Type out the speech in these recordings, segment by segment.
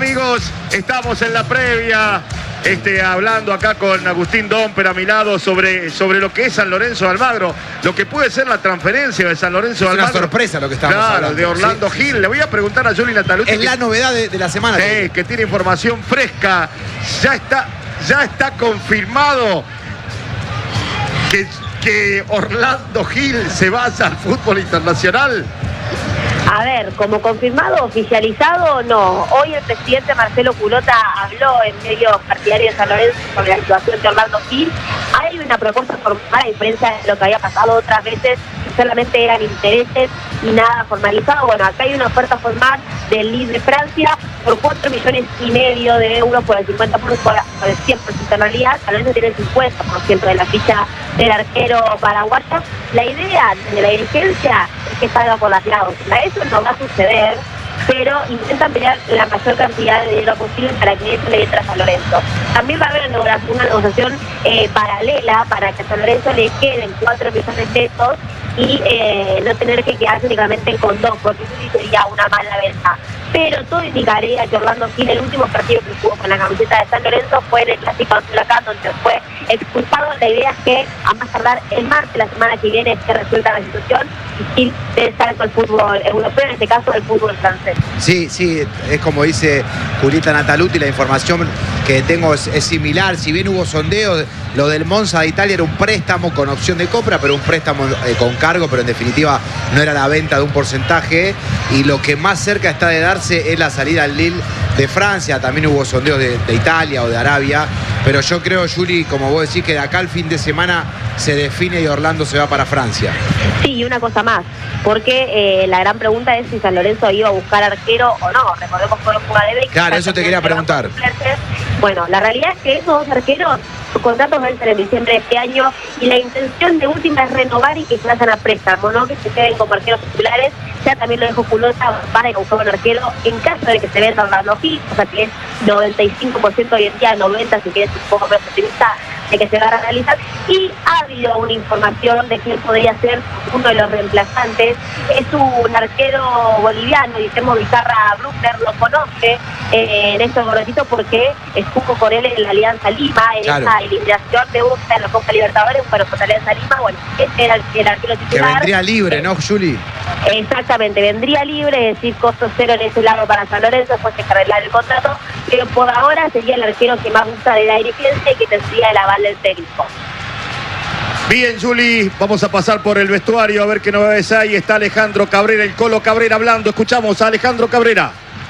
amigos, estamos en la previa, hablando acá con Agustín Domper a mi lado sobre lo que es San Lorenzo de Almagro, lo que puede ser la transferencia de San Lorenzo de Almagro. Es una sorpresa lo que estamos hablando. De Orlando Gil. Le voy a preguntar a Juli Natalucci. Es la novedad de la semana. Que tiene información fresca. Ya está confirmado que Orlando Gil se vaya al fútbol internacional. A ver, como confirmado, oficializado, no. Hoy el presidente Marcelo Culota habló en medios partidarios de San Lorenzo sobre la situación de Orlando Gil. Hay una propuesta formal, a diferencia de lo que había pasado otras veces, que solamente eran intereses y nada formalizado. Bueno, acá hay una oferta formal del Lille de Francia por 4,5 millones de euros por el 50%, por el 100% en realidad. San Lorenzo tiene el 50% de la ficha del arquero paraguayo. La idea de la dirigencia es que salga por las cláusulas. Eso no va a suceder, pero intentan pelear la mayor cantidad de dinero posible para que eso le entre a San Lorenzo. También va a haber una negociación paralela para que a San Lorenzo le queden 4 millones de pesos y no tener que quedarse únicamente con 2, porque eso sí sería una mala venta. Pero todo indicaría que Orlando Gil, el último partido que jugó con la camiseta de San Lorenzo, fue en el Clásico ante Huracán, donde fue expulsado. La idea es que a más tardar el martes, la semana que viene, se resuelta la situación y Gil debe estar con el fútbol europeo, en este caso el fútbol francés. Sí, es como dice Julieta Natalucci, la información que tengo es similar. Si bien hubo sondeos, lo del Monza de Italia era un préstamo con opción de compra, pero un préstamo con cargo, pero en definitiva no era la venta de un porcentaje. Y lo que más cerca está de darse es la salida al Lille de Francia. También hubo sondeos de Italia o de Arabia. Pero yo creo, Juli, como vos decís, que de acá al fin de semana se define y Orlando se va para Francia. Sí, y una cosa más, porque la gran pregunta es si San Lorenzo iba a buscar arquero o no. Recordemos que fue de Claro, eso te quería preguntar. Bueno, la realidad es que esos dos arqueros, sus contratos vencen en diciembre de este año y la intención de última es renovar y que se vayan a préstamo, no que se queden como arqueros titulares. Ya también lo dejó Culota para ir a buscar un arquero en caso de que se venda Orlando Gil, o sea que es 95% hoy en día, 90% si quieres un poco más optimista, de que se va a realizar. Y ha habido una información de quién podría ser uno de los reemplazantes. Es un arquero boliviano, Guillermo Vizcarra Bruckner, lo conoce Néstor Gorosito porque estuvo con él en la Alianza Lima, en esa eliminación de Boca en la Copa Libertadores, pero con la Alianza Lima. Bueno, este era el arquero titular. Que vendría libre, ¿no, Juli? Exactamente, vendría libre, es decir, costo cero en ese lado para San Lorenzo, después de arreglar el contrato, pero por ahora sería el arquero que más gusta de la dirigencia y que tendría el aval del técnico. Bien, Juli, vamos a pasar por el vestuario a ver qué novedades hay. Está Alejandro Cabrera, el Colo Cabrera hablando. Escuchamos a Alejandro Cabrera.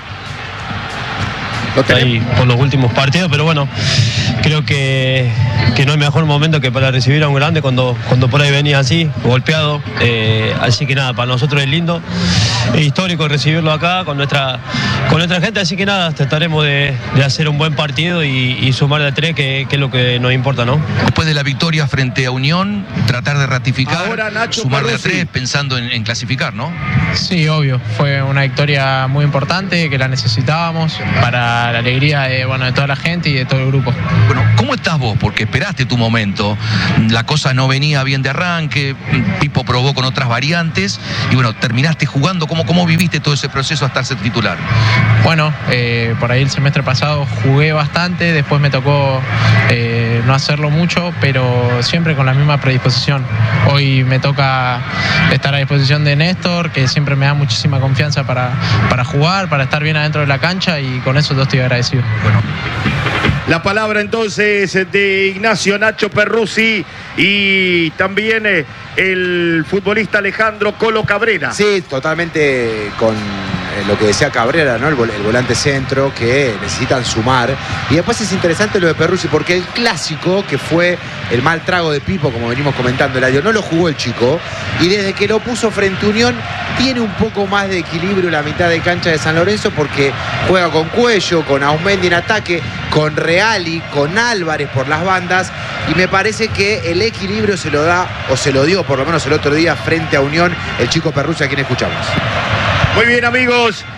Ahí por los últimos partidos, pero bueno, creo que no hay mejor momento que para recibir a un grande cuando por ahí venía así, golpeado. Así que nada, para nosotros es lindo, es histórico recibirlo acá con nuestra gente, así que nada, trataremos de hacer un buen partido y sumar de 3, que es lo que nos importa, ¿no? Después de la victoria frente a Unión, tratar de ratificar, ahora, Nacho, sumar de 3 pensando en clasificar, ¿no? Sí, obvio, fue una victoria muy importante que la necesitábamos para la alegría de toda la gente y de todo el grupo. Bueno, ¿cómo estás vos? Porque esperaste tu momento, la cosa no venía bien de arranque, Pipo probó con otras variantes y bueno, terminaste jugando. ¿Cómo viviste todo ese proceso hasta ser titular? Bueno, por ahí el semestre pasado jugué bastante, después me tocó no hacerlo mucho, pero siempre con la misma predisposición. Hoy me toca estar a disposición de Néstor, que siempre me da muchísima confianza para jugar, para estar bien adentro de la cancha, y con eso yo estoy agradecido. Bueno, la palabra entonces de Ignacio Nacho Perruzzi y también el futbolista Alejandro Colo Cabrera. Sí, totalmente con lo que decía Cabrera, ¿no? El volante centro, que necesitan sumar. Y después es interesante lo de Perruzzi, porque el clásico, que fue el mal trago de Pipo, como venimos comentando, Eladio, no lo jugó el chico, y desde que lo puso frente a Unión tiene un poco más de equilibrio la mitad de cancha de San Lorenzo, porque juega con Cuello, con Ausmendi en ataque, con Reali, con Álvarez por las bandas, y me parece que el equilibrio se lo da, o se lo dio por lo menos el otro día frente a Unión, el chico Perruzzi, a quien escuchamos. Muy bien, amigos,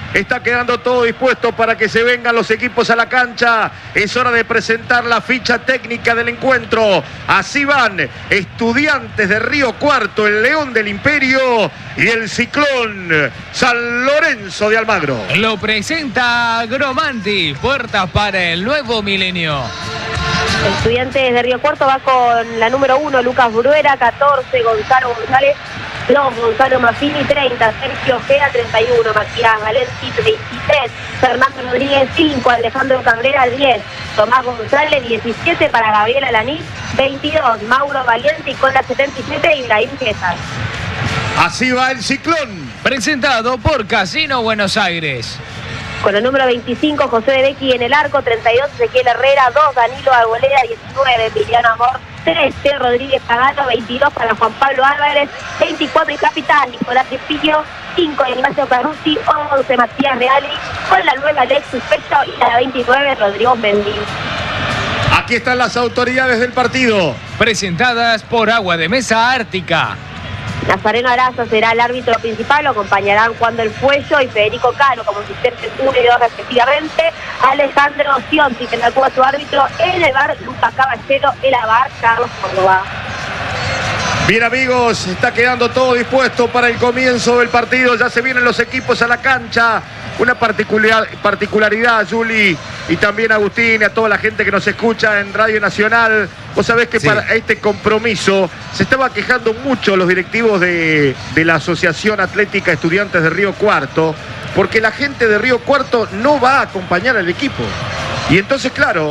Está quedando todo dispuesto para que se vengan los equipos a la cancha. Es hora de presentar la ficha técnica del encuentro. Así van Estudiantes de Río Cuarto, el León del Imperio y el Ciclón San Lorenzo de Almagro. Lo presenta Gromanti, puertas para el nuevo milenio. Estudiantes de Río Cuarto va con la número 1, Lucas Bruera, 14, Gonzalo González, 2, Gonzalo Maffini, 30, Sergio Ojeda, 31, Matías Valenti, 23, Fernando Rodríguez, 5, Alejandro Cabrera, 10, Tomás González, 17 para Gabriel Alaní, 22, Mauro Valiente y con la 77, Ibrahim Quesas. Así va el Ciclón. Presentado por Casino Buenos Aires. Con el número 25, José de Becchi en el arco, 32, Ezequiel Herrera, 2, Danilo Arboleda, 19, Emiliano Amor, 13, Rodríguez Pagano, 22 para Juan Pablo Álvarez, 24 el capitán Nicolás Tripillo, 5 Ignacio Peruzzi, 11 Matías Reali, con la 9 Alexis Pecho y la 29 Rodrigo Mendy. Aquí están las autoridades del partido. Presentadas por Agua de Mesa Ártica. Nazareno Arazo será el árbitro principal, lo acompañarán Juan del Fuello y Federico Cano como asistentes 1 y 2 respectivamente. Alejandro Cionti tendrá como su árbitro en el bar, Lucas Caballero, el bar, Carlos Córdoba. Bien amigos, está quedando todo dispuesto para el comienzo del partido. Ya se vienen los equipos a la cancha. Una particularidad, Juli, y también Agustín, y a toda la gente que nos escucha en Radio Nacional. Vos sabés que para este compromiso se estaba quejando mucho los directivos de la Asociación Atlética Estudiantes de Río Cuarto, porque la gente de Río Cuarto no va a acompañar al equipo. Y entonces, claro,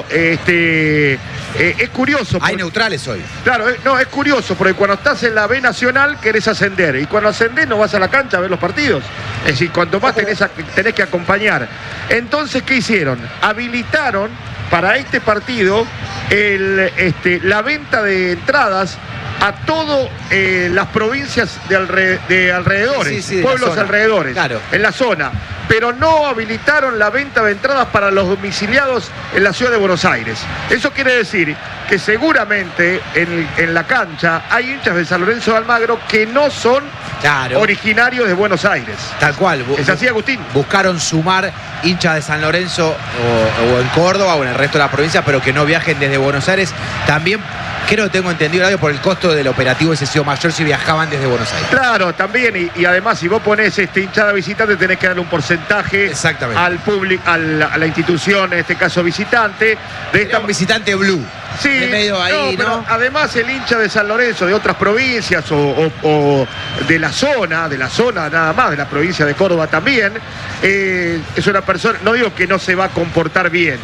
es curioso. Hay neutrales hoy. Claro, no, es curioso, porque cuando estás en la B Nacional querés ascender, y cuando ascendés no vas a la cancha a ver los partidos. Es decir, cuanto más tenés que acompañar. Entonces, ¿qué hicieron? Habilitaron para este partido la venta de entradas a todas las provincias de alrededores, de pueblos alrededores, claro, en la zona. Pero no habilitaron la venta de entradas para los domiciliados en la ciudad de Buenos Aires. Eso quiere decir que seguramente en la cancha hay hinchas de San Lorenzo de Almagro que no son originarios de Buenos Aires. Tal cual. ¿Es así, Agustín? Buscaron sumar hinchas de San Lorenzo o en Córdoba o en el resto de la provincia, pero que no viajen desde Buenos Aires. También creo que tengo entendido, Radio, por el costo del operativo hubiese sido mayor si viajaban desde Buenos Aires. Claro, también, y además si vos ponés hinchada visitante tenés que darle un porcentaje al público, a la institución, en este caso visitante. Un visitante blue. Sí, de medio ahí, ¿no? Además el hincha de San Lorenzo, de otras provincias o de la zona nada más, de la provincia de Córdoba también, es una persona, no digo que no se va a comportar bien,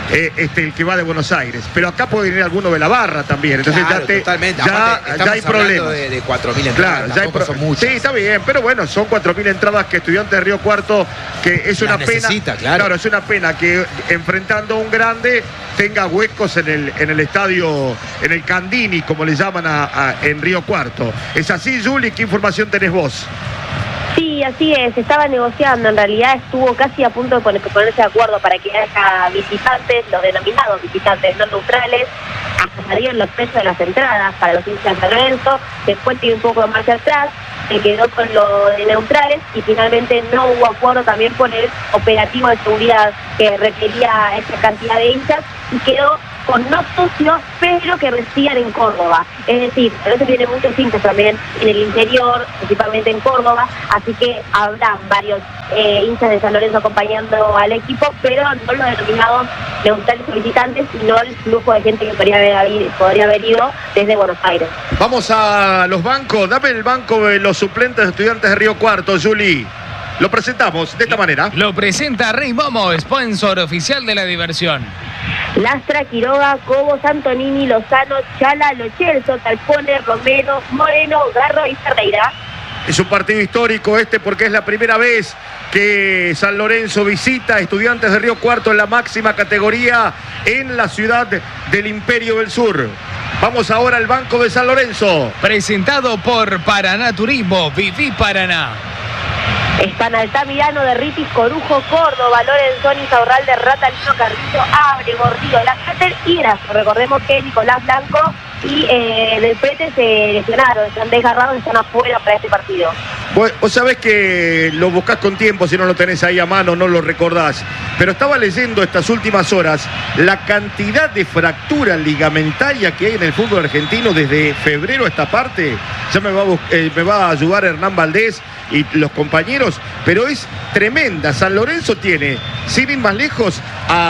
el que va de Buenos Aires, pero acá puede venir alguno de la barra también, entonces claro, totalmente. ya hay problemas de 4.000 entradas, claro, son muchas. Sí, está bien, pero bueno, son 4.000 entradas que Estudiantes de Río Cuarto, que es una pena, claro, es una pena que enfrentando a un grande tenga huecos en el estadio, en el Candini, como le llaman en Río Cuarto. ¿Es así, Juli? ¿Qué información tenés vos? Sí, así es, se estaba negociando, en realidad estuvo casi a punto de ponerse de acuerdo para que haya visitantes, los denominados visitantes no neutrales, hasta salieron los precios de las entradas para los hinchas de San Lorenzo, después tiene un poco de marcha atrás, se quedó con lo de neutrales y finalmente no hubo acuerdo también por el operativo de seguridad que requería esa cantidad de hinchas y quedó con no socios, pero que residían en Córdoba. Es decir, a veces tienen muchos hinchas también en el interior, principalmente en Córdoba, así que habrá varios hinchas de San Lorenzo acompañando al equipo, pero no los denominados neutrales o visitantes, sino el flujo de gente que podría haber ido desde Buenos Aires. Vamos a los bancos, dame el banco de los suplentes de Estudiantes de Río Cuarto, Juli. Lo presentamos de esta manera. Lo presenta Rey Momo, sponsor oficial de la diversión. Lastra, Quiroga, Cobos, Antonini, Lozano, Chala, Lochelso, Talpone, Romero, Moreno, Garro y Ferreira. Es un partido histórico porque es la primera vez que San Lorenzo visita a Estudiantes de Río Cuarto en la máxima categoría en la ciudad del Imperio del Sur. Vamos ahora al banco de San Lorenzo. Presentado por Paraná Turismo, Viví Paraná. Están Altamirano, de Ritis, Corujo, Córdoba, Lorenzoni, Saurralde, Ratalino, Carrillo, Abre, Gordillo, Lacater y Erazo. Recordemos que Nicolás Blanco y del Prete se lesionaron, están desgarrados y están afuera para este partido. Vos sabés que lo buscás con tiempo, si no lo tenés ahí a mano, no lo recordás. Pero estaba leyendo estas últimas horas la cantidad de fracturas ligamentarias que hay en el fútbol argentino desde febrero a esta parte. Ya me va a ayudar Hernán Valdés y los compañeros, pero es tremenda. San Lorenzo tiene, sin ir más lejos,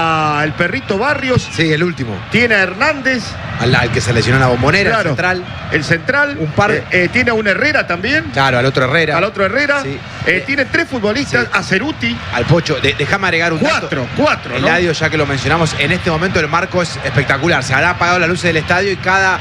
al Perrito Barrios. Sí, el último. Tiene a Hernández. Al que se lesionó en la Bombonera, claro, el central. Un par. Tiene a un Herrera también. Claro, al otro Herrera. Al otro Herrera. Sí. Tiene 3 futbolistas, sí. A Ceruti. Al Pocho. Déjame agregar un dato. Cuatro, ¿no? Eladio, ya que lo mencionamos, en este momento el marco es espectacular. Se habrá apagado las luces del estadio y cada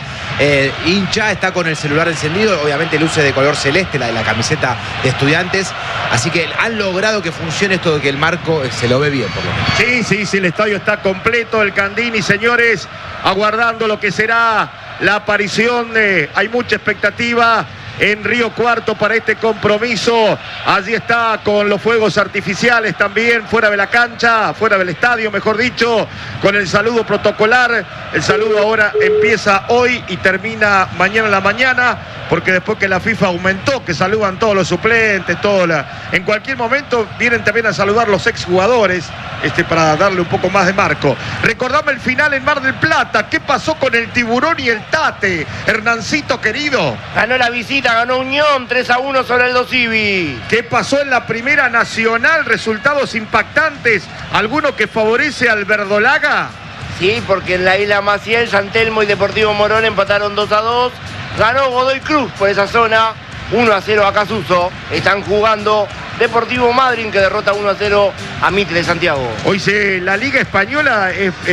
hincha está con el celular encendido. Obviamente luces de color celeste, la de la camiseta de Estudiantes. Así que han logrado que funcione esto de que el marco se lo ve bien, por lo menos. Sí, el estadio está completo, el Candini, señores, aguardando lo que será la aparición. Hay mucha expectativa en Río Cuarto para este compromiso. Allí está con los fuegos artificiales también, fuera de la cancha, fuera del estadio, mejor dicho, con el saludo protocolar. El saludo ahora empieza hoy y termina mañana en la mañana, porque después que la FIFA aumentó, que saludan todos los suplentes, en cualquier momento vienen también a saludar los exjugadores, para darle un poco más de marco. Recordame el final en Mar del Plata. ¿Qué pasó con el Tiburón y el Tate? Hernancito querido. Ganó la visita, ganó Unión 3-1 sobre el Dosivi. ¿Qué pasó en la Primera Nacional? Resultados impactantes. ¿Alguno que favorece al Verdolaga? Sí, porque en la Isla Maciel, San Telmo y Deportivo Morón empataron 2-2. Ganó Godoy Cruz por esa zona, 1-0 a Casuso. Están jugando Deportivo Madryn, que derrota 1-0 a Mitre de Santiago. Hoy la Liga Española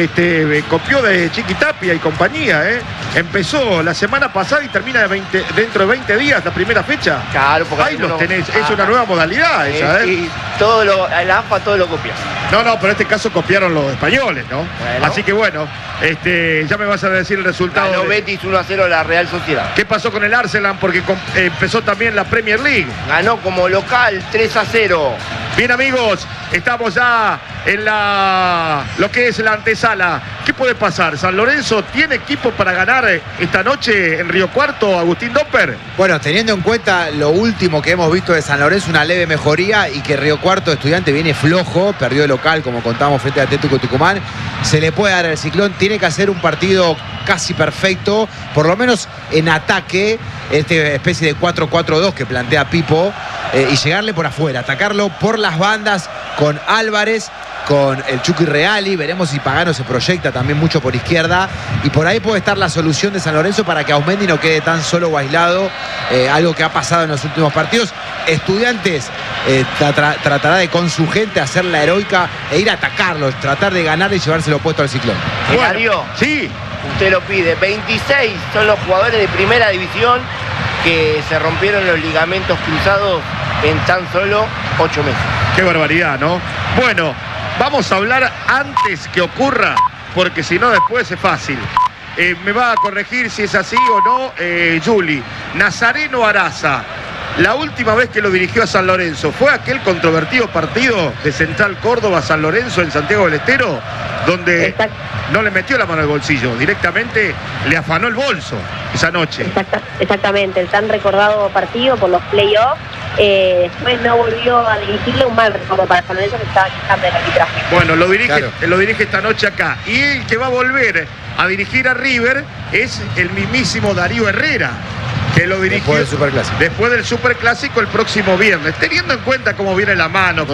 copió de Chiquitapia y compañía. Empezó la semana pasada y termina dentro de 20 días la primera fecha. Claro, porque ahí los tenés. Es una nueva modalidad esa, Y la AFA todo lo copia. No, pero en este caso copiaron los españoles, ¿no? Bueno. Así que bueno, ya me vas a decir el resultado. Ganó Betis 1-0 la Real Sociedad. ¿Qué pasó con el Arsenal? Porque empezó también la Premier League. Ganó como local 3-0. Bien, amigos, estamos ya en lo que es la antesala. ¿Qué puede pasar? ¿San Lorenzo tiene equipo para ganar esta noche en Río Cuarto, Agustín Dopper? Bueno, teniendo en cuenta lo último que hemos visto de San Lorenzo, una leve mejoría, y que Río Cuarto Estudiante viene flojo, perdió de local, como contábamos, frente a Atlético Tucumán, se le puede dar el ciclón. Tiene que hacer un partido casi perfecto, por lo menos en ataque, especie de 4-4-2 que plantea Pipo, y llegarle por afuera, atacarlo por las bandas con Álvarez, con el Chucky Reali. Veremos si Pagano se proyecta también mucho por izquierda, y por ahí puede estar la solución de San Lorenzo para que Aumendi no quede tan solo o aislado, algo que ha pasado en los últimos partidos. Estudiantes tratará de con su gente hacer la heroica e ir a atacarlos, tratar de ganar y llevárselo puesto al ciclón. Mario, sí, usted lo pide. 26 son los jugadores de primera división que se rompieron los ligamentos cruzados en tan solo 8 meses. Qué barbaridad, ¿no? Bueno, vamos a hablar antes que ocurra, porque si no después es fácil. Me va a corregir si es así o no, Juli. Nazareno Araza, la última vez que lo dirigió a San Lorenzo, ¿fue aquel controvertido partido de Central Córdoba San Lorenzo en Santiago del Estero? Donde no le metió la mano al bolsillo, directamente le afanó el bolso esa noche. Exactamente, el tan recordado partido por los playoffs. Después no volvió a dirigirle, un mal recuerdo para San Lorenzo, que estaba quitando el arbitraje. Bueno, lo dirige esta noche acá. Y el que va a volver a dirigir a River es el mismísimo Darío Herrera, que lo dirigió después del Superclásico el próximo viernes, teniendo en cuenta cómo viene la mano.